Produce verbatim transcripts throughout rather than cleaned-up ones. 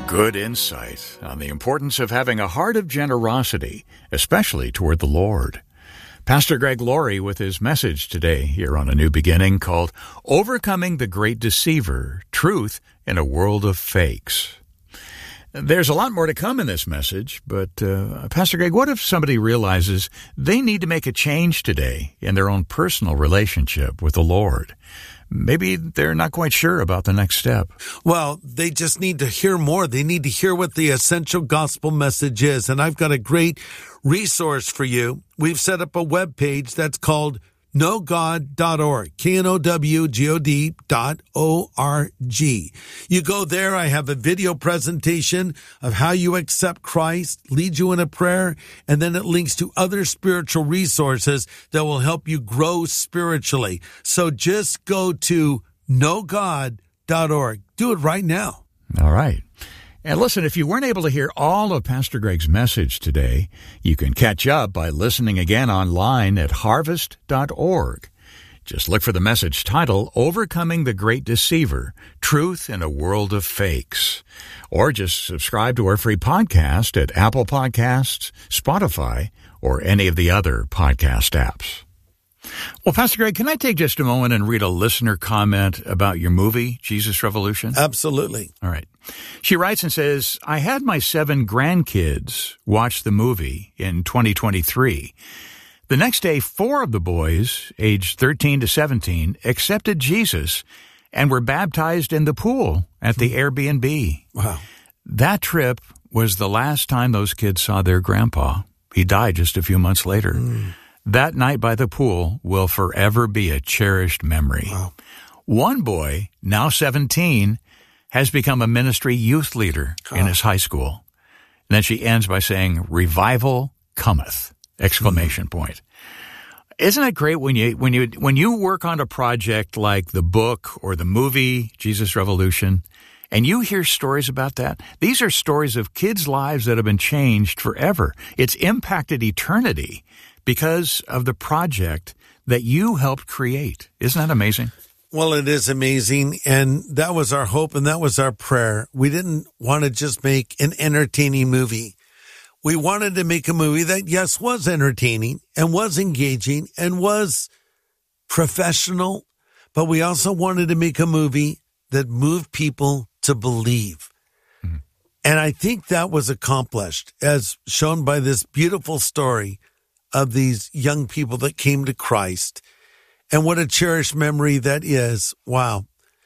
Good insight on the importance of having a heart of generosity, especially toward the Lord. Pastor Greg Laurie with his message today here on A New Beginning called Overcoming the Great Deceiver, Truth in a World of Fakes. There's a lot more to come in this message, but uh, Pastor Greg, what if somebody realizes they need to make a change today in their own personal relationship with the Lord? Maybe they're not quite sure about the next step. Well, they just need to hear more. They need to hear what the essential gospel message is. And I've got a great resource for you. We've set up a web page that's called know god dot org, K N O W G O D dot O R G. You go there, I have a video presentation of how you accept Christ, lead you in a prayer, and then it links to other spiritual resources that will help you grow spiritually. So just go to know god dot org. Do it right now. All right. And listen, if you weren't able to hear all of Pastor Greg's message today, you can catch up by listening again online at harvest dot org. Just look for the message title, Overcoming the Great Deceiver, Truth in a World of Fakes. Or just subscribe to our free podcast at Apple Podcasts, Spotify, or any of the other podcast apps. Well, Pastor Greg, can I take just a moment and read a listener comment about your movie, Jesus Revolution? Absolutely. All right. She writes and says, I had my seven grandkids watch the movie in twenty twenty-three. The next day, four of the boys, aged thirteen to seventeen, accepted Jesus and were baptized in the pool at the Airbnb. Wow. That trip was the last time those kids saw their grandpa. He died just a few months later. Mm. That night by the pool will forever be a cherished memory. Wow. One boy, now seventeen, has become a ministry youth leader oh. in his high school. And then she ends by saying, revival cometh, exclamation mm. point. Isn't it great when you when you when you work on a project like the book or the movie, Jesus Revolution, and you hear stories about that? These are stories of kids' lives that have been changed forever. It's impacted eternity because of the project that you helped create. Isn't that amazing? Well, it is amazing, and that was our hope, and that was our prayer. We didn't want to just make an entertaining movie. We wanted to make a movie that, yes, was entertaining and was engaging and was professional, but we also wanted to make a movie that moved people to believe. Mm-hmm. And I think that was accomplished, as shown by this beautiful story of these young people that came to Christ. And what a cherished memory that is. Wow.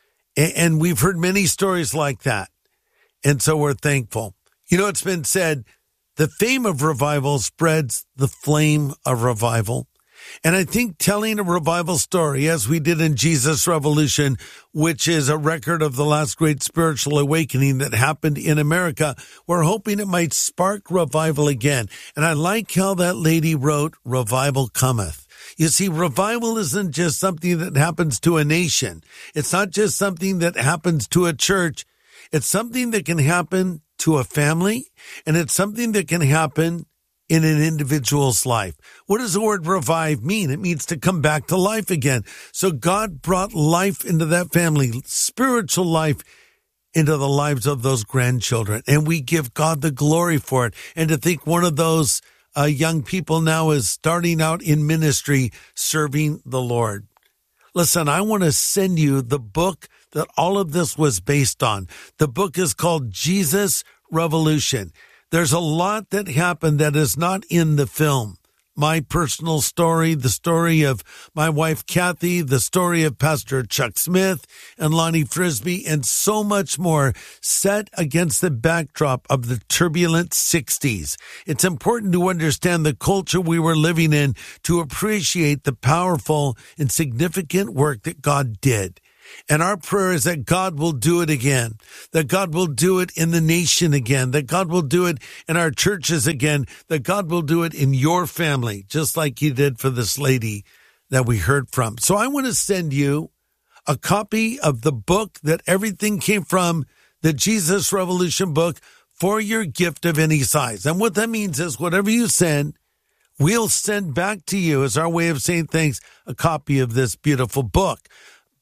And we've heard many stories like that. And so we're thankful. You know, it's been said, the fame of revival spreads the flame of revival. And I think telling a revival story, as we did in Jesus Revolution, which is a record of the last great spiritual awakening that happened in America, we're hoping it might spark revival again. And I like how that lady wrote, revival cometh. You see, revival isn't just something that happens to a nation. It's not just something that happens to a church. It's something that can happen to a family, and it's something that can happen in an individual's life. What does the word revive mean? It means to come back to life again. So God brought life into that family, spiritual life into the lives of those grandchildren, and we give God the glory for it. And to think one of those Uh, young people now is starting out in ministry, serving the Lord. Listen, I want to send you the book that all of this was based on. The book is called Jesus Revolution. There's a lot that happened that is not in the film. My personal story, the story of my wife, Kathy, the story of Pastor Chuck Smith and Lonnie Frisbee, and so much more set against the backdrop of the turbulent sixties. It's important to understand the culture we were living in to appreciate the powerful and significant work that God did. And our prayer is that God will do it again, that God will do it in the nation again, that God will do it in our churches again, that God will do it in your family, just like he did for this lady that we heard from. So I want to send you a copy of the book that everything came from, the Jesus Revolution book, for your gift of any size. And what that means is whatever you send, we'll send back to you as our way of saying thanks, a copy of this beautiful book.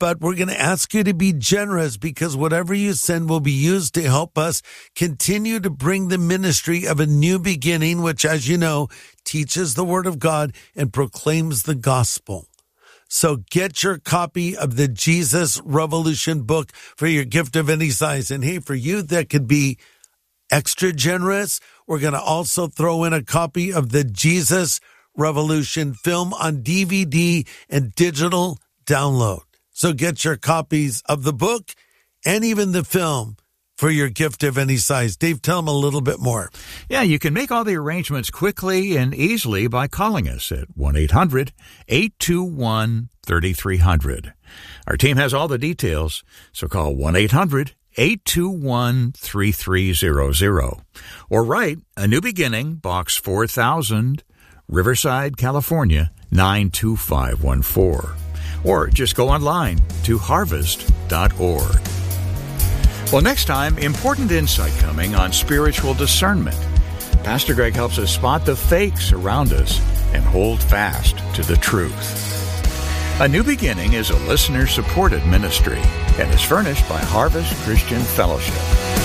but we're going to ask you to be generous because whatever you send will be used to help us continue to bring the ministry of A New Beginning, which, as you know, teaches the Word of God and proclaims the gospel. So get your copy of the Jesus Revolution book for your gift of any size. And hey, for you that could be extra generous, we're going to also throw in a copy of the Jesus Revolution film on D V D and digital download. So get your copies of the book and even the film for your gift of any size. Dave, tell them a little bit more. Yeah, you can make all the arrangements quickly and easily by calling us at one eight hundred eight two one three three zero zero. Our team has all the details, so call one eight hundred eight two one three three zero zero or write A New Beginning, Box four thousand, Riverside, California, nine two five one four. Or just go online to harvest dot org. Well, next time, important insight coming on spiritual discernment. Pastor Greg helps us spot the fakes around us and hold fast to the truth. A New Beginning is a listener-supported ministry and is furnished by Harvest Christian Fellowship.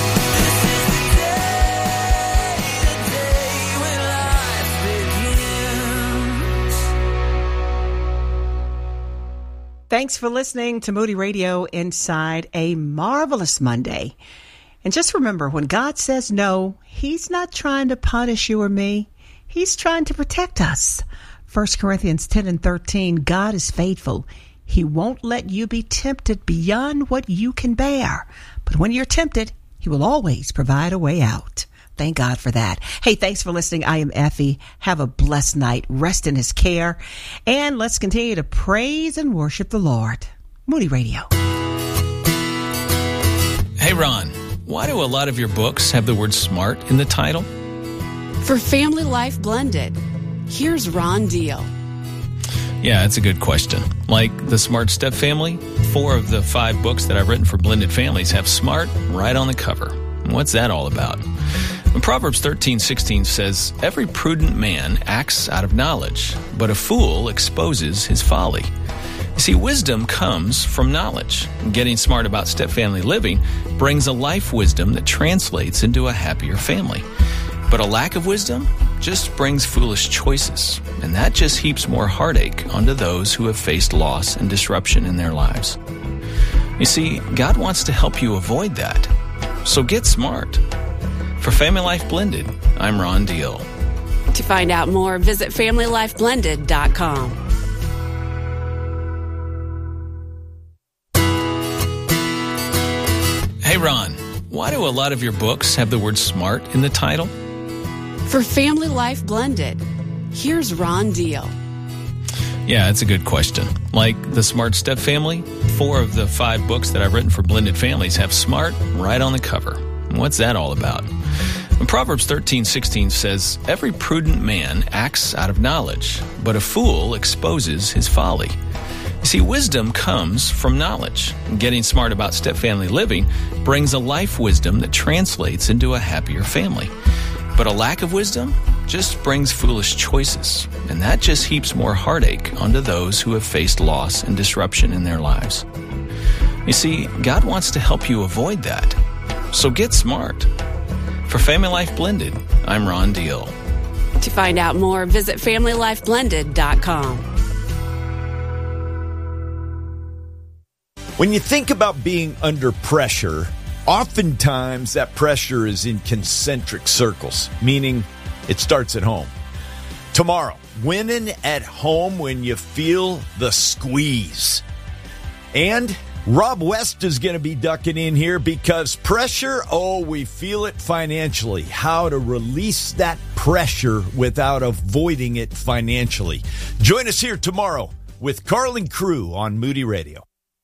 Thanks for listening to Moody Radio Inside a Marvelous Monday. And just remember, when God says no, He's not trying to punish you or me. He's trying to protect us. First Corinthians ten and thirteen, God is faithful. He won't let you be tempted beyond what you can bear. But when you're tempted, He will always provide a way out. Thank God for that. Hey, thanks for listening. I am Effie. Have a blessed night. Rest in His care. And let's continue to praise and worship the Lord. Moody Radio. Hey, Ron, why do a lot of your books have the word smart in the title? For Family Life Blended, here's Ron Deal. Yeah, that's a good question. Like the Smart Step Family, four of the five books that I've written for blended families have smart right on the cover. What's that all about? Proverbs thirteen sixteen says, "Every prudent man acts out of knowledge, but a fool exposes his folly." You see, wisdom comes from knowledge. Getting smart about step-family living brings a life wisdom that translates into a happier family. But a lack of wisdom just brings foolish choices, and that just heaps more heartache onto those who have faced loss and disruption in their lives. You see, God wants to help you avoid that. So get smart. For Family Life Blended, I'm Ron Deal. To find out more, visit family life blended dot com. Hey, Ron, why do a lot of your books have the word smart in the title? For Family Life Blended, here's Ron Deal. Yeah, that's a good question. Like the Smart Step Family, four of the five books that I've written for blended families have smart right on the cover. What's that all about? Proverbs thirteen sixteen says, "Every prudent man acts out of knowledge, but a fool exposes his folly." You see, wisdom comes from knowledge. Getting smart about step-family living brings a life wisdom that translates into a happier family. But a lack of wisdom just brings foolish choices, and that just heaps more heartache onto those who have faced loss and disruption in their lives. You see, God wants to help you avoid that. So get smart. For Family Life Blended, I'm Ron Deal. To find out more, visit family life blended dot com. When you think about being under pressure, oftentimes that pressure is in concentric circles, meaning it starts at home. Tomorrow, winning at home when you feel the squeeze. And Rob West is going to be ducking in here because pressure, oh, we feel it financially. How to release that pressure without avoiding it financially. Join us here tomorrow with Carlin Crew on Moody Radio.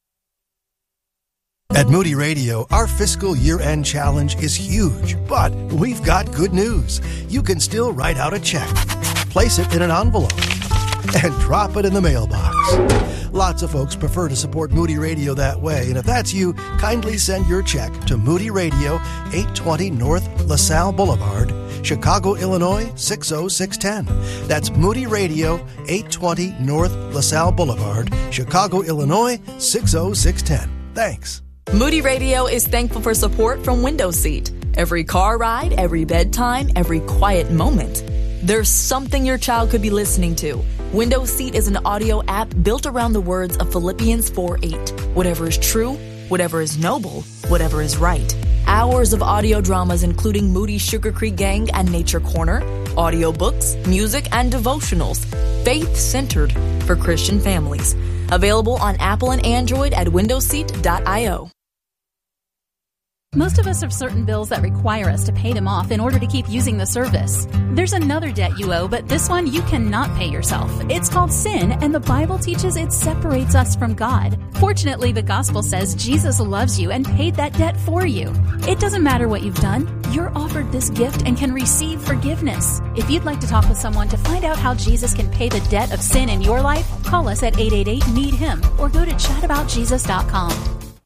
At Moody Radio, our fiscal year-end challenge is huge, but we've got good news. You can still write out a check, place it in an envelope, and drop it in the mailbox. Lots of folks prefer to support Moody Radio that way, and if that's you, kindly send your check to Moody Radio, eight twenty North LaSalle Boulevard, Chicago, Illinois, six oh six one oh. That's Moody Radio, eight twenty North LaSalle Boulevard, Chicago, Illinois, six oh six one oh. Thanks. Moody Radio is thankful for support from Window Seat. Every car ride, every bedtime, every quiet moment. There's something your child could be listening to. Window Seat is an audio app built around the words of Philippians four eight. Whatever is true, whatever is noble, whatever is right. Hours of audio dramas including Moody Sugar Creek Gang and Nature Corner, audiobooks, music, and devotionals. Faith-centered for Christian families. Available on Apple and Android at window seat dot io. Most of us have certain bills that require us to pay them off in order to keep using the service. There's another debt you owe, but this one you cannot pay yourself. It's called sin, and the Bible teaches it separates us from God. Fortunately, the gospel says Jesus loves you and paid that debt for you. It doesn't matter what you've done. You're offered this gift and can receive forgiveness. If you'd like to talk with someone to find out how Jesus can pay the debt of sin in your life, call us at eight eight eight, need him or go to chat about jesus dot com.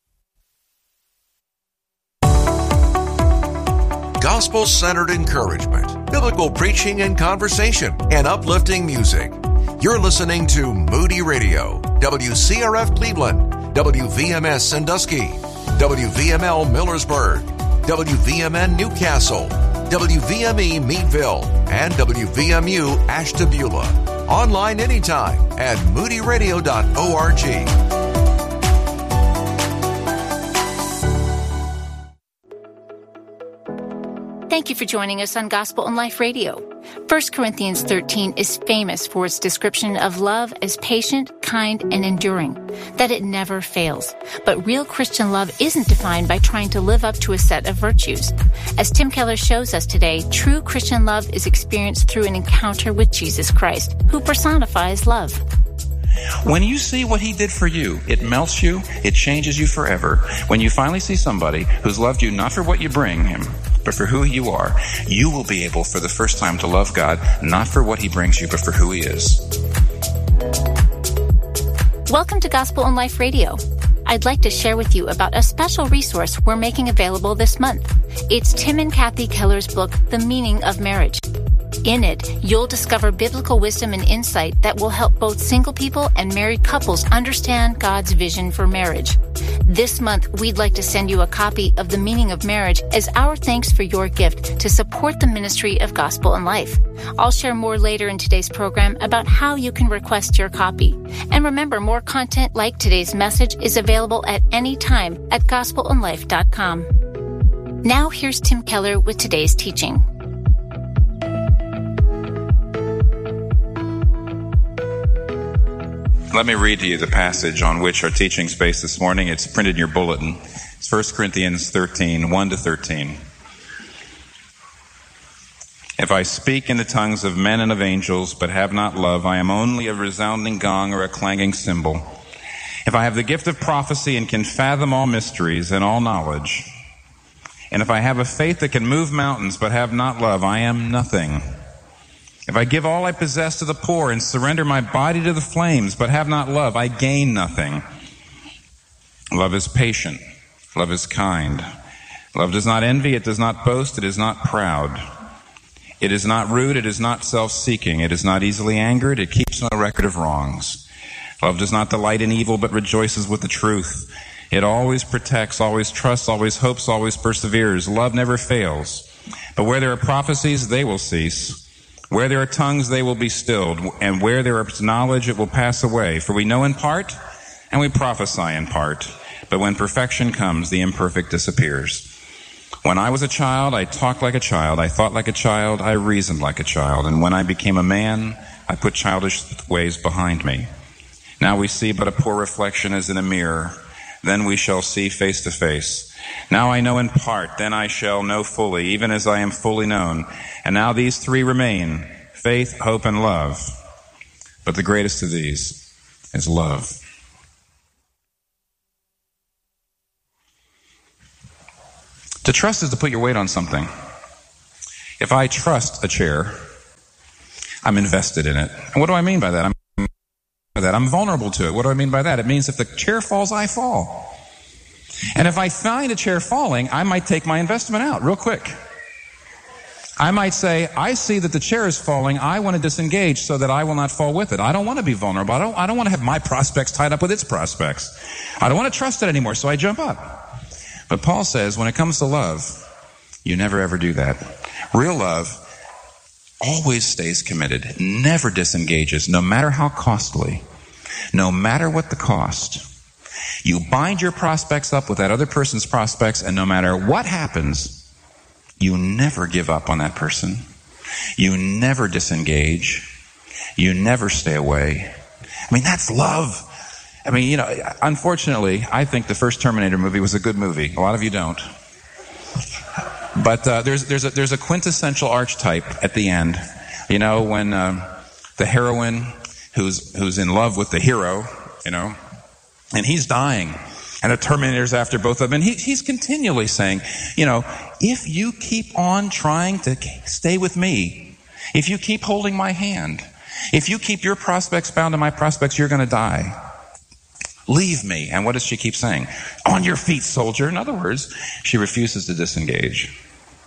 Gospel-centered encouragement, biblical preaching and conversation, and uplifting music. You're listening to Moody Radio, W C R F Cleveland, W V M S Sandusky, W V M L Millersburg, W V M N Newcastle, W V M E Meadville, and W V M U Ashtabula. Online anytime at moody radio dot org. Thank you for joining us on Gospel and Life Radio. First Corinthians thirteen is famous for its description of love as patient, kind, and enduring, that it never fails. But real Christian love isn't defined by trying to live up to a set of virtues. As Tim Keller shows us today, true Christian love is experienced through an encounter with Jesus Christ, who personifies love. When you see what he did for you, it melts you, it changes you forever. When you finally see somebody who's loved you not for what you bring him, but for who you are, you will be able for the first time to love God, not for what he brings you, but for who he is. Welcome to Gospel and Life Radio. I'd like to share with you about a special resource we're making available this month. It's Tim and Kathy Keller's book, The Meaning of Marriage. In it, you'll discover biblical wisdom and insight that will help both single people and married couples understand God's vision for marriage. This month, we'd like to send you a copy of The Meaning of Marriage as our thanks for your gift to support the ministry of Gospel and Life. I'll share more later in today's program about how you can request your copy. And remember, more content like today's message is available at any time at gospel and life dot com. Now here's Tim Keller with today's teaching. Let me read to you the passage on which our teaching's based this morning. It's printed in your bulletin. It's First Corinthians thirteen, one to thirteen. If I speak in the tongues of men and of angels, but have not love, I am only a resounding gong or a clanging cymbal. If I have the gift of prophecy and can fathom all mysteries and all knowledge, and if I have a faith that can move mountains, but have not love, I am nothing. If I give all I possess to the poor and surrender my body to the flames, but have not love, I gain nothing. Love is patient. Love is kind. Love does not envy. It does not boast. It is not proud. It is not rude. It is not self-seeking. It is not easily angered. It keeps no record of wrongs. Love does not delight in evil, but rejoices with the truth. It always protects, always trusts, always hopes, always perseveres. Love never fails. But where there are prophecies, they will cease. Where there are tongues, they will be stilled, and where there is knowledge, it will pass away. For we know in part, and we prophesy in part. But when perfection comes, the imperfect disappears. When I was a child, I talked like a child, I thought like a child, I reasoned like a child. And when I became a man, I put childish ways behind me. Now we see but a poor reflection as in a mirror. Then we shall see face to face. Now I know in part, then I shall know fully, even as I am fully known. And now these three remain, faith, hope, and love. But the greatest of these is love. To trust is to put your weight on something. If I trust a chair, I'm invested in it. And what do I mean by that? I'm by that. I'm vulnerable to it. What do I mean by that? It means if the chair falls, I fall. And if I find a chair falling, I might take my investment out real quick. I might say, I see that the chair is falling. I want to disengage so that I will not fall with it. I don't want to be vulnerable. I don't, I don't want to have my prospects tied up with its prospects. I don't want to trust it anymore, so I jump up. But Paul says, when it comes to love, you never ever do that. Real love always stays committed, never disengages, no matter how costly, no matter what the cost. You bind your prospects up with that other person's prospects, and no matter what happens, you never give up on that person. You never disengage. You never stay away. I mean, that's love. I mean, you know, unfortunately, I think the first Terminator movie was a good movie. A lot of you don't. But uh, there's there's a, there's a quintessential archetype at the end. You know, when um, the heroine who's who's in love with the hero, you know, and he's dying, and the Terminator's after both of them, and he, he's continually saying, you know, if you keep on trying to stay with me, if you keep holding my hand, if you keep your prospects bound to my prospects, you're going to die. Leave me. And what does she keep saying? On your feet, soldier. In other words, she refuses to disengage.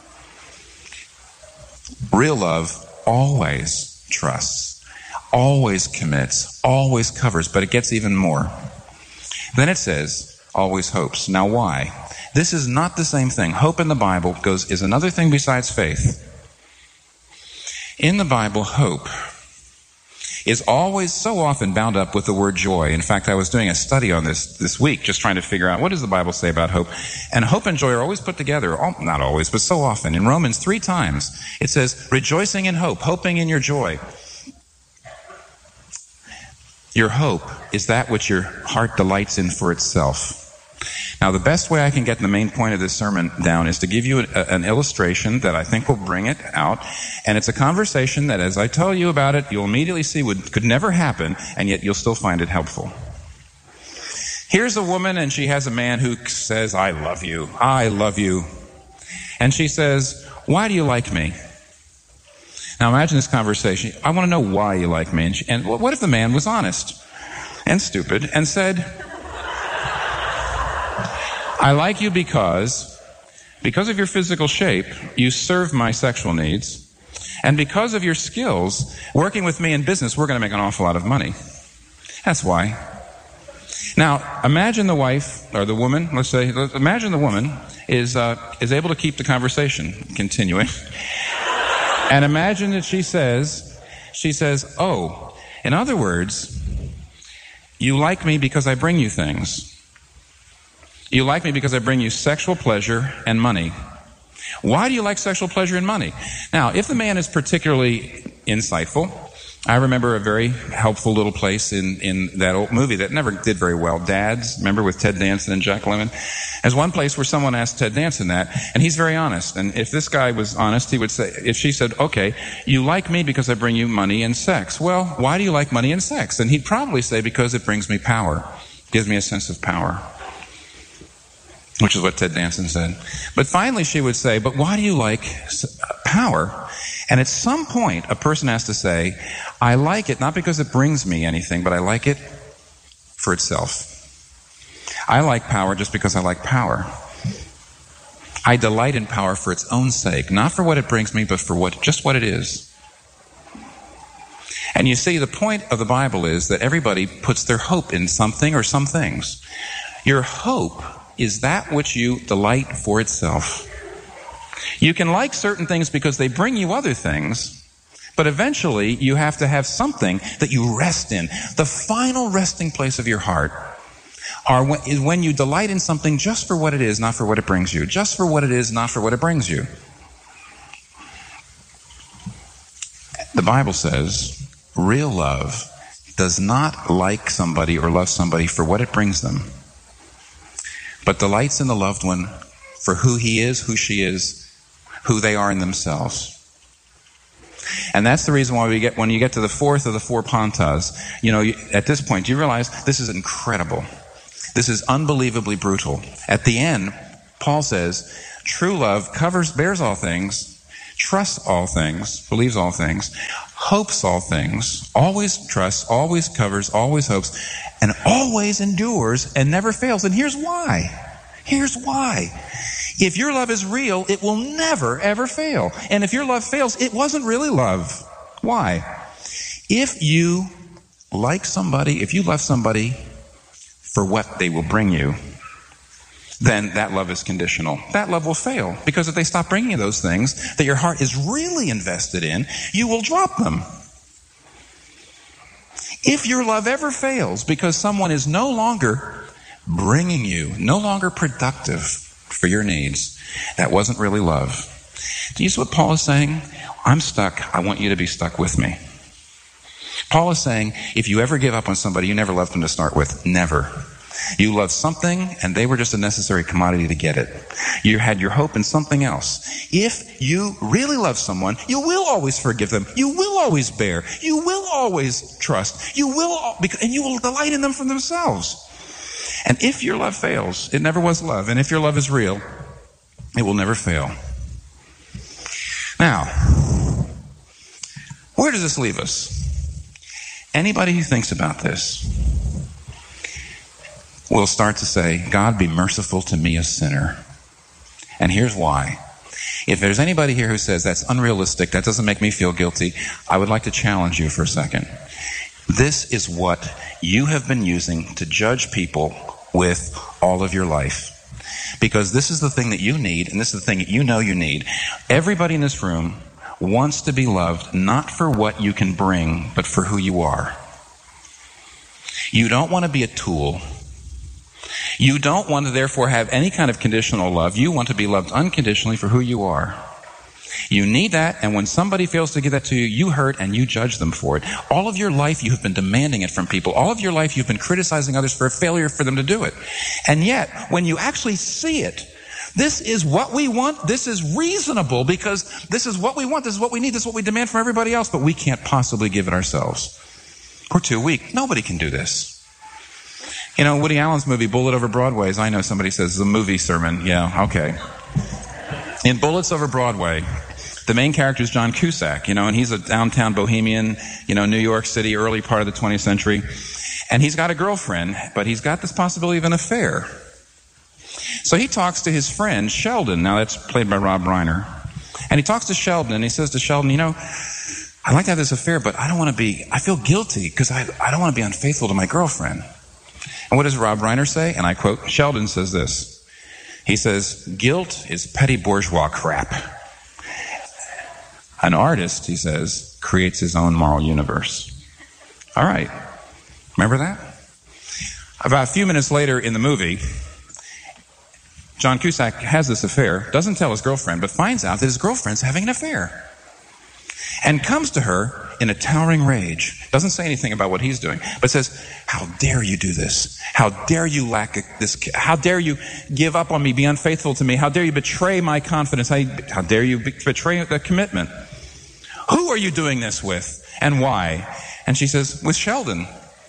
Real love always trusts, always commits, always covers, but it gets even more. Then it says, always hopes. Now why? This is not the same thing. Hope in the Bible goes is another thing besides faith. In the Bible, hope is always so often bound up with the word joy. In fact, I was doing a study on this this week, just trying to figure out what does the Bible say about hope. And hope and joy are always put together, all, not always, but so often. In Romans, three times, it says, rejoicing in hope, hoping in your joy. Your hope is that which your heart delights in for itself. Now, the best way I can get the main point of this sermon down is to give you a, an illustration that I think will bring it out. And it's a conversation that, as I tell you about it, you'll immediately see would, could never happen, and yet you'll still find it helpful. Here's a woman, and she has a man who says, I love you. I love you. And she says, why do you like me? Now, imagine this conversation. I want to know why you like me. And, she, and what if the man was honest and stupid and said, I like you because, because of your physical shape, you serve my sexual needs, and because of your skills, working with me in business, we're going to make an awful lot of money. That's why. Now, imagine the wife, or the woman, let's say, imagine the woman is uh, is able to keep the conversation continuing. And imagine that she says, she says, oh, in other words, you like me because I bring you things. You like me because I bring you sexual pleasure and money. Why do you like sexual pleasure and money? Now, if the man is particularly insightful, I remember a very helpful little place in, in that old movie that never did very well, Dads, remember, with Ted Danson and Jack Lemmon? There's one place where someone asked Ted Danson that, and he's very honest. And if this guy was honest, he would say, if she said, okay, you like me because I bring you money and sex. Well, why do you like money and sex? And he'd probably say, because it brings me power, gives me a sense of power. Which is what Ted Danson said. But finally she would say, but why do you like power? And at some point, a person has to say, I like it not because it brings me anything, but I like it for itself. I like power just because I like power. I delight in power for its own sake, not for what it brings me, but for what just what it is. And you see, the point of the Bible is that everybody puts their hope in something or some things. Your hope is that which you delight for itself. You can like certain things because they bring you other things, but eventually you have to have something that you rest in. The final resting place of your heart are when, is when you delight in something just for what it is, not for what it brings you. Just for what it is, not for what it brings you. The Bible says real love does not like somebody or love somebody for what it brings them, but delights in the loved one for who he is, who she is, who they are in themselves. And that's the reason why we get, when you get to the fourth of the four pantas, you know, you, at this point, do you realize this is incredible? This is unbelievably brutal. At the end, Paul says, true love covers, bears all things, trusts all things, believes all things, hopes all things, always trusts, always covers, always hopes, and always endures and never fails. And here's why. Here's why. If your love is real, it will never, ever fail. And if your love fails, it wasn't really love. Why? If you like somebody, if you love somebody for what they will bring you, then that love is conditional. That love will fail, because if they stop bringing you those things that your heart is really invested in, you will drop them. If your love ever fails because someone is no longer bringing you, no longer productive for your needs, that wasn't really love. Do you see what Paul is saying? I'm stuck. I want you to be stuck with me. Paul is saying, if you ever give up on somebody, you never loved them to start with. Never. You loved something, and they were just a necessary commodity to get it. You had your hope in something else. If you really love someone, you will always forgive them. You will always bear. You will always trust. You will, and you will delight in them for themselves. And if your love fails, it never was love. And if your love is real, it will never fail. Now, where does this leave us? Anybody who thinks about this will start to say, God, be merciful to me, a sinner. And here's why. If there's anybody here who says that's unrealistic, that doesn't make me feel guilty, I would like to challenge you for a second. This is what you have been using to judge people with all of your life. Because this is the thing that you need, and this is the thing that you know you need. Everybody in this room wants to be loved, not for what you can bring, but for who you are. You don't want to be a tool. You don't want to therefore have any kind of conditional love. You want to be loved unconditionally for who you are. You need that, and when somebody fails to give that to you, you hurt and you judge them for it. All of your life you have been demanding it from people. All of your life you've been criticizing others for a failure for them to do it. And yet, when you actually see it, this is what we want, this is reasonable, because this is what we want, this is what we need, this is what we demand from everybody else, but we can't possibly give it ourselves. We're too weak. Nobody can do this. You know, Woody Allen's movie, Bullet Over Broadway, as I know somebody says, is a movie sermon. Yeah, okay. In Bullets Over Broadway, the main character is John Cusack, you know, and he's a downtown bohemian, you know, New York City, early part of the twentieth century. And he's got a girlfriend, but he's got this possibility of an affair. So he talks to his friend, Sheldon. Now, that's played by Rob Reiner. And he talks to Sheldon, and he says to Sheldon, you know, I'd like to have this affair, but I don't want to be, I feel guilty because I, I don't want to be unfaithful to my girlfriend. And what does Rob Reiner say? And I quote, Sheldon says this. He says, guilt is petty bourgeois crap. An artist, he says, creates his own moral universe. All right. Remember that? About a few minutes later in the movie, John Cusack has this affair, doesn't tell his girlfriend, but finds out that his girlfriend's having an affair. And comes to her in a towering rage. Doesn't say anything about what he's doing, but says, how dare you do this? How dare you lack this? How dare you give up on me, be unfaithful to me? How dare you betray my confidence? How, how dare you betray the commitment? Who are you doing this with? And why? And she says, with Sheldon.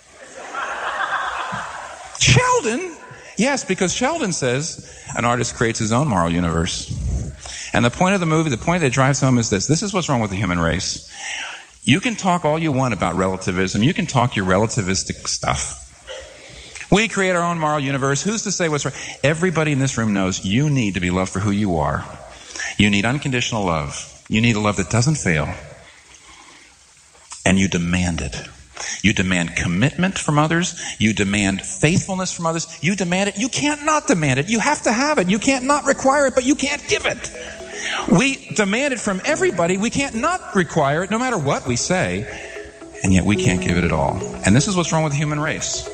Sheldon? Yes, because Sheldon says an artist creates his own moral universe. And the point of the movie, the point that drives home is this. This is what's wrong with the human race. You can talk all you want about relativism. You can talk your relativistic stuff. We create our own moral universe. Who's to say what's right? Everybody in this room knows you need to be loved for who you are. You need unconditional love. You need a love that doesn't fail. And you demand it. You demand commitment from others. You demand faithfulness from others. You demand it. You can't not demand it. You have to have it. You can't not require it, but you can't give it. We demand it from everybody. We can't not require it, no matter what we say. And yet we can't give it at all. And this is what's wrong with the human race.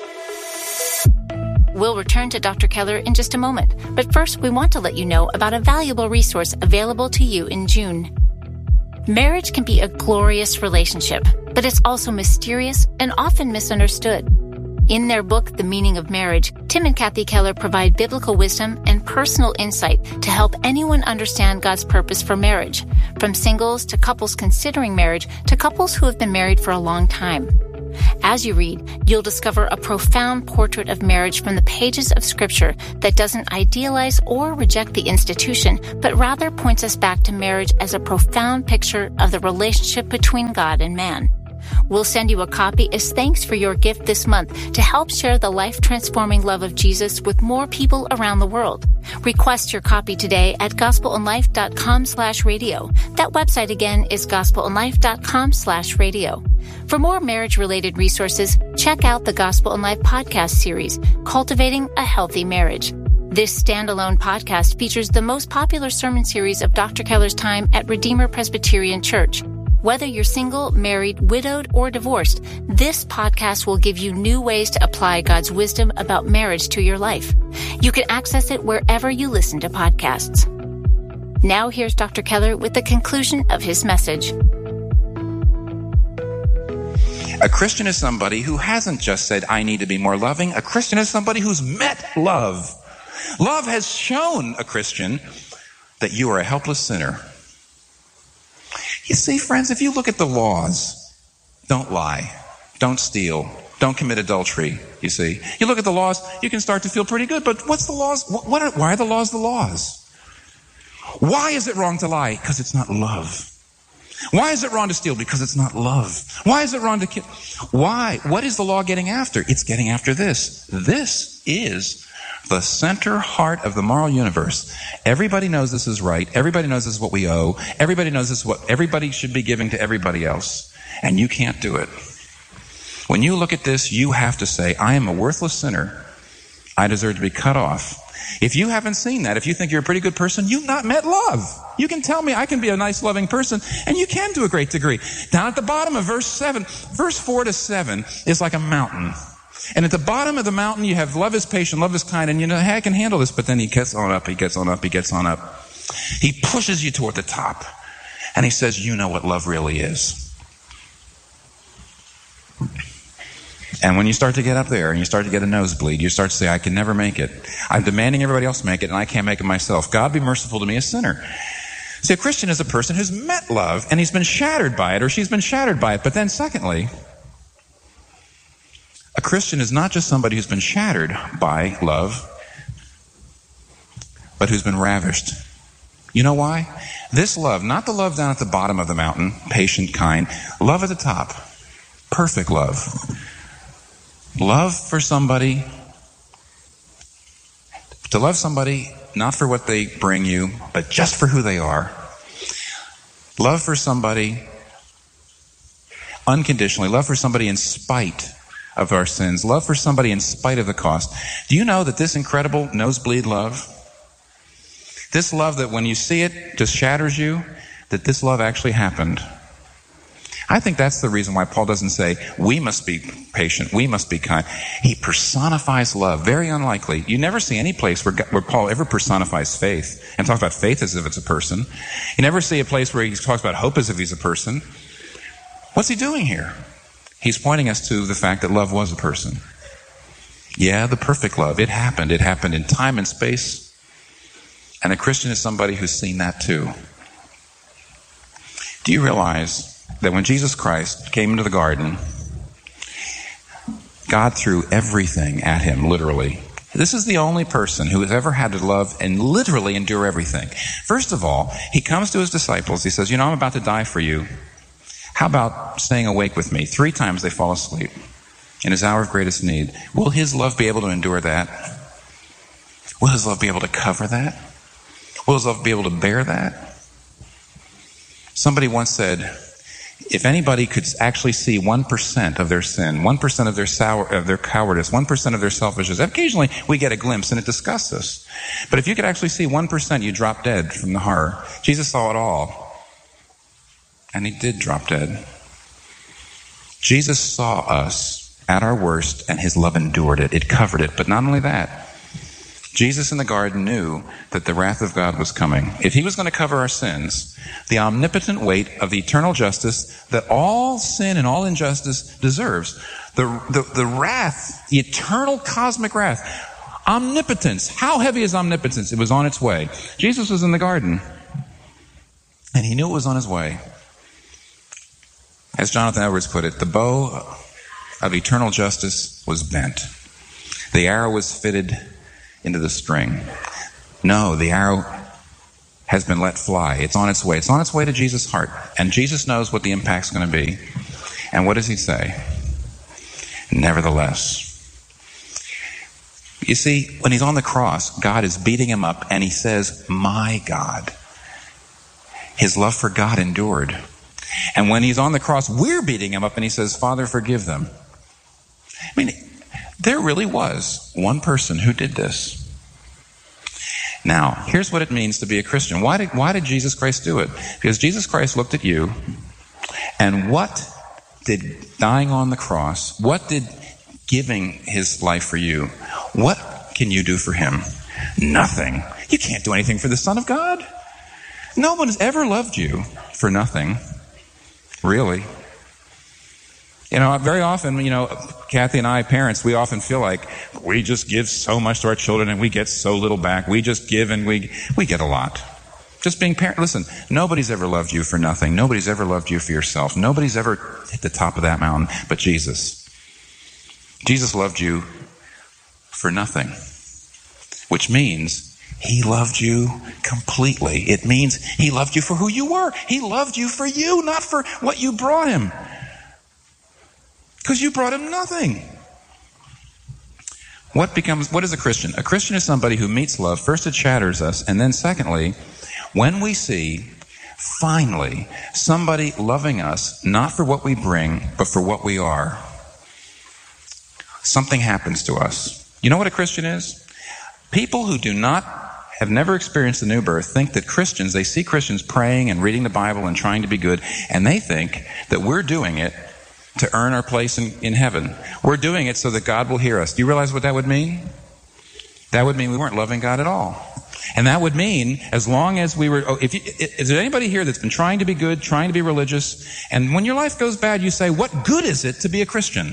We'll return to Doctor Keller in just a moment. But first, we want to let you know about a valuable resource available to you in June. Marriage can be a glorious relationship, but it's also mysterious and often misunderstood. In their book, The Meaning of Marriage, Tim and Kathy Keller provide biblical wisdom and personal insight to help anyone understand God's purpose for marriage, from singles to couples considering marriage to couples who have been married for a long time. As you read, you'll discover a profound portrait of marriage from the pages of Scripture that doesn't idealize or reject the institution, but rather points us back to marriage as a profound picture of the relationship between God and man. We'll send you a copy as thanks for your gift this month to help share the life-transforming love of Jesus with more people around the world. Request your copy today at gospelandlife.com slash radio. That website again is gospelandlife.com slash radio. For more marriage-related resources, check out the Gospel and Life podcast series, Cultivating a Healthy Marriage. This standalone podcast features the most popular sermon series of Doctor Keller's time at Redeemer Presbyterian Church. Whether you're single, married, widowed, or divorced, this podcast will give you new ways to apply God's wisdom about marriage to your life. You can access it wherever you listen to podcasts. Now here's Doctor Keller with the conclusion of his message. A Christian is somebody who hasn't just said, I need to be more loving. A Christian is somebody who's met love. Love has shown a Christian that you are a helpless sinner. You see, friends, if you look at the laws, don't lie, don't steal, don't commit adultery, you see. You look at the laws, you can start to feel pretty good, but what's the laws? What are, why are the laws the laws? Why is it wrong to lie? Because it's not love. Why is it wrong to steal? Because it's not love. Why is it wrong to kill? Why? What is the law getting after? It's getting after this. This is the center heart of the moral universe. Everybody knows this is right. Everybody knows this is what we owe. Everybody knows this is what everybody should be giving to everybody else. And you can't do it. When you look at this, you have to say, I am a worthless sinner. I deserve to be cut off. If you haven't seen that, if you think you're a pretty good person, you've not met love. You can tell me I can be a nice, loving person, and you can to a great degree. Down at the bottom of verse seven, verse four to seven is like a mountain. And at the bottom of the mountain, you have love is patient, love is kind, and you know, hey, I can handle this. But then he gets on up, he gets on up, he gets on up. He pushes you toward the top. And he says, you know what love really is. And when you start to get up there and you start to get a nosebleed, you start to say, I can never make it. I'm demanding everybody else make it, and I can't make it myself. God be merciful to me, a sinner. See, a Christian is a person who's met love, and he's been shattered by it, or she's been shattered by it. But then secondly, a Christian is not just somebody who's been shattered by love, but who's been ravished. You know why? This love, not the love down at the bottom of the mountain, patient, kind, love at the top, perfect love. Love for somebody, to love somebody not for what they bring you, but just for who they are. Love for somebody unconditionally. Love for somebody in spite of our sins. Love for somebody in spite of the cost. Do you know that this incredible nosebleed love, this love that when you see it just shatters you, that this love actually happened? I think that's the reason why Paul doesn't say, we must be patient, we must be kind. He personifies love. Very unlikely. You never see any place where, where Paul ever personifies faith and talks about faith as if it's a person. You never see a place where he talks about hope as if he's a person. What's he doing here? He's pointing us to the fact that love was a person. Yeah, the perfect love. It happened. It happened in time and space. And a Christian is somebody who's seen that too. Do you realize that when Jesus Christ came into the garden, God threw everything at him, literally. This is the only person who has ever had to love and literally endure everything. First of all, he comes to his disciples. He says, you know, I'm about to die for you. How about staying awake with me? Three times they fall asleep in his hour of greatest need. Will his love be able to endure that? Will his love be able to cover that? Will his love be able to bear that? Somebody once said, if anybody could actually see one percent of their sin, one percent of their sour, of their cowardice, one percent of their selfishness, occasionally we get a glimpse and it disgusts us. But if you could actually see one percent, you drop dead from the horror. Jesus saw it all. And he did drop dead. Jesus saw us at our worst, and his love endured it. It covered it. But not only that, Jesus in the garden knew that the wrath of God was coming. If he was going to cover our sins, the omnipotent weight of the eternal justice that all sin and all injustice deserves, the, the, the wrath, the eternal cosmic wrath, omnipotence. How heavy is omnipotence? It was on its way. Jesus was in the garden, and he knew it was on his way. As Jonathan Edwards put it, the bow of eternal justice was bent. The arrow was fitted into the string. No, the arrow has been let fly. It's on its way. It's on its way to Jesus' heart. And Jesus knows what the impact's going to be. And what does he say? Nevertheless. You see, when he's on the cross, God is beating him up, and he says, my God. His love for God endured. And when he's on the cross, we're beating him up, and he says, Father, forgive them. I mean, there really was one person who did this. Now, here's what it means to be a Christian. Why did, why did Jesus Christ do it? Because Jesus Christ looked at you, and what did dying on the cross, what did giving his life for you, what can you do for him? Nothing. You can't do anything for the Son of God. No one has ever loved you for nothing, really. You know, very often, you know, Kathy and I, parents, we often feel like we just give so much to our children and we get so little back. We just give and we we get a lot. Just being parent. Listen, nobody's ever loved you for nothing. Nobody's ever loved you for yourself. Nobody's ever hit the top of that mountain but Jesus. Jesus loved you for nothing, which means he loved you completely. It means he loved you for who you were. He loved you for you, not for what you brought him. Because you brought him nothing. What becomes, what is a Christian? A Christian is somebody who meets love. First, it shatters us. And then secondly, when we see, finally, somebody loving us, not for what we bring, but for what we are, something happens to us. You know what a Christian is? People who do not, have never experienced the new birth, think that Christians, they see Christians praying and reading the Bible and trying to be good, and they think that we're doing it to earn our place in, in heaven. We're doing it so that God will hear us. Do you realize what that would mean? That would mean we weren't loving God at all. And that would mean, as long as we were, oh, if you, is there anybody here that's been trying to be good, trying to be religious, and when your life goes bad, you say, what good is it to be a Christian?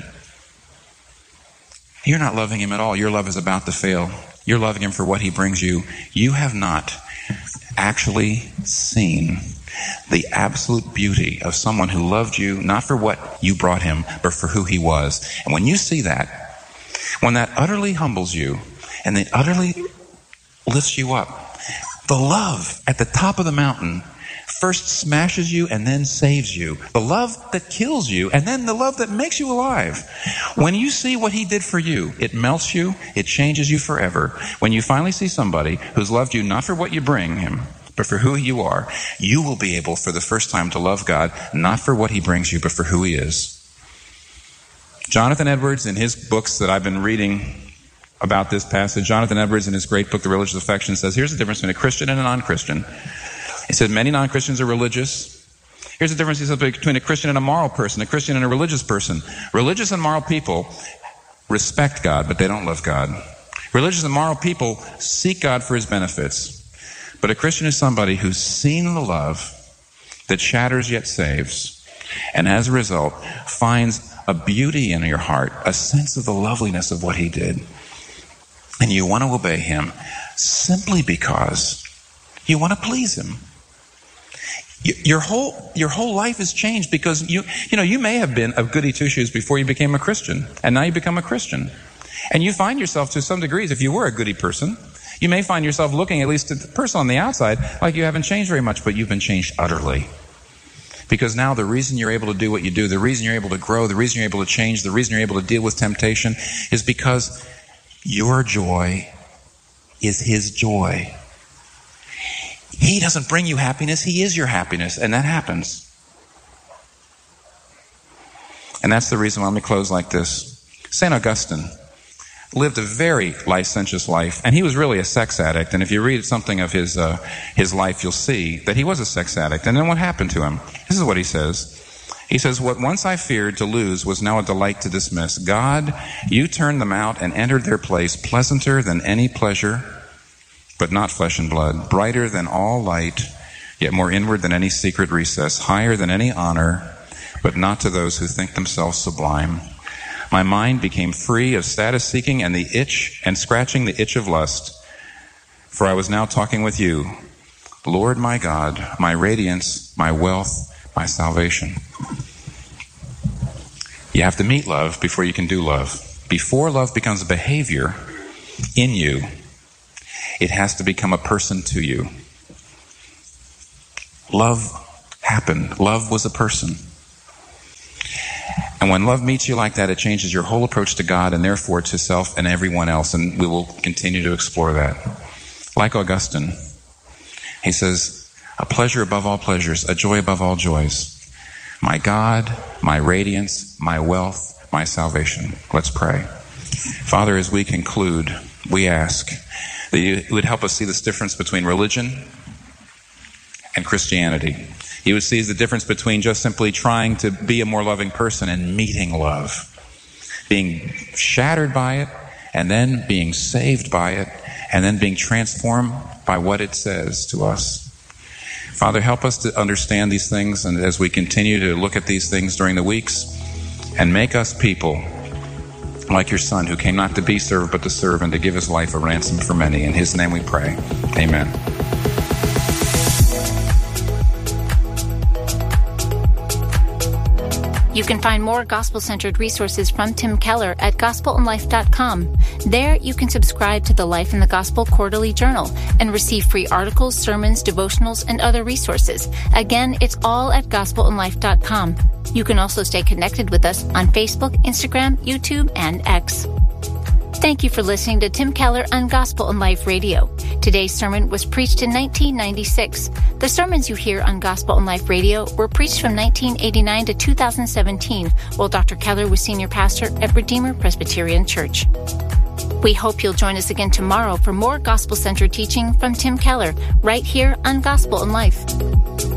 You're not loving him at all. Your love is about to fail. You're loving him for what he brings you. You have not actually seen the absolute beauty of someone who loved you, not for what you brought him, but for who he was. And when you see that, when that utterly humbles you, and it utterly lifts you up, the love at the top of the mountain first smashes you and then saves you. The love that kills you and then the love that makes you alive. When you see what he did for you, it melts you, it changes you forever. When you finally see somebody who's loved you not for what you bring him, but for who you are, you will be able for the first time to love God, not for what he brings you, but for who he is. Jonathan Edwards, in his books that I've been reading about this passage, Jonathan Edwards in his great book, The Religious Affection, says, here's the difference between a Christian and a non-Christian. He said, many non-Christians are religious. Here's the difference, he said, between a Christian and a moral person, a Christian and a religious person. Religious and moral people respect God, but they don't love God. Religious and moral people seek God for his benefits. But a Christian is somebody who's seen the love that shatters yet saves, and as a result finds a beauty in your heart, a sense of the loveliness of what he did. And you want to obey him simply because you want to please him. Your whole your whole life has changed because you you know you may have been a goody two shoes before you became a Christian, and now you become a Christian, and you find yourself to some degrees, if you were a goody person, you may find yourself looking, at least at the person on the outside, like you haven't changed very much, but you've been changed utterly. Because now the reason you're able to do what you do, the reason you're able to grow, the reason you're able to change, the reason you're able to deal with temptation is because your joy is his joy. He doesn't bring you happiness, he is your happiness, and that happens. And that's the reason why, let me close like this. Saint Augustine lived a very licentious life, and he was really a sex addict. And if you read something of his uh, his life, you'll see that he was a sex addict. And then what happened to him? This is what he says. He says, what once I feared to lose was now a delight to dismiss. God, you turned them out and entered their place, pleasanter than any pleasure, but not flesh and blood, brighter than all light, yet more inward than any secret recess, higher than any honor, but not to those who think themselves sublime. My mind became free of status seeking and the itch and scratching the itch of lust, for I was now talking with you, Lord my God, my radiance, my wealth, my salvation. You have to meet love before you can do love. Before love becomes a behavior in you, it has to become a person to you. Love happened. Love was a person. And when love meets you like that, it changes your whole approach to God and therefore to self and everyone else. And we will continue to explore that. Like Augustine, he says, a pleasure above all pleasures, a joy above all joys. My God, my radiance, my wealth, my salvation. Let's pray. Father, as we conclude, we ask that you would help us see this difference between religion and Christianity. You would see the difference between just simply trying to be a more loving person and meeting love, being shattered by it, and then being saved by it, and then being transformed by what it says to us. Father, help us to understand these things, and as we continue to look at these things during the weeks, and make us people like your Son, who came not to be served but to serve and to give his life a ransom for many. In his name we pray. Amen. You can find more gospel-centered resources from Tim Keller at gospel and life dot com. There, you can subscribe to the Life in the Gospel Quarterly Journal and receive free articles, sermons, devotionals, and other resources. Again, it's all at gospel and life dot com. You can also stay connected with us on Facebook, Instagram, YouTube, and X. Thank you for listening to Tim Keller on Gospel and Life Radio. Today's sermon was preached in nineteen ninety-six. The sermons you hear on Gospel and Life Radio were preached from nineteen eighty-nine to two thousand seventeen, while Doctor Keller was senior pastor at Redeemer Presbyterian Church. We hope you'll join us again tomorrow for more gospel-centered teaching from Tim Keller, right here on Gospel and Life.